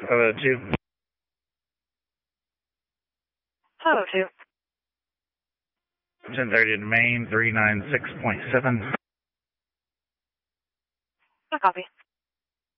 2. 502. 1030 to Main, 396.7. I copy.